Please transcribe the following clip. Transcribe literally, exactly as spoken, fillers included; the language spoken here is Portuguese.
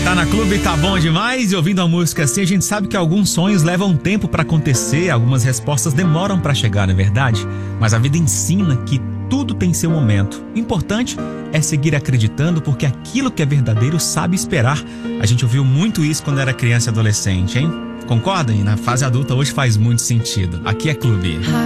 Tá na Clube, tá bom demais. E ouvindo a música assim, a gente sabe que alguns sonhos levam tempo pra acontecer, algumas respostas demoram pra chegar, não é verdade? Mas a vida ensina que tudo tem seu momento. O importante é seguir acreditando, porque aquilo que é verdadeiro sabe esperar. A gente ouviu muito isso quando era criança e adolescente, hein? Concordam? E na fase adulta hoje faz muito sentido. Aqui é Clube.